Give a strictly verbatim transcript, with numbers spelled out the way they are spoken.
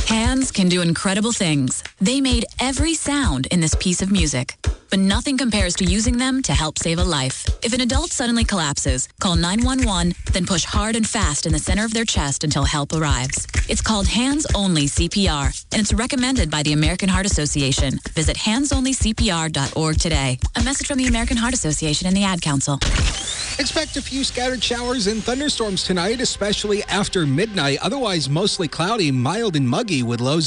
Hands can do incredible things. They made every sound in this piece of music. But nothing compares to using them to help save a life. If an adult suddenly collapses, call nine one one, then push hard and fast in the center of their chest until help arrives. It's called Hands-Only C P R, and it's recommended by the American Heart Association. Visit hands only c p r dot org today. A message from the American Heart Association and the Ad Council. Expect a few scattered showers and thunderstorms tonight, especially after midnight. Otherwise, mostly cloudy, mild and muggy with lows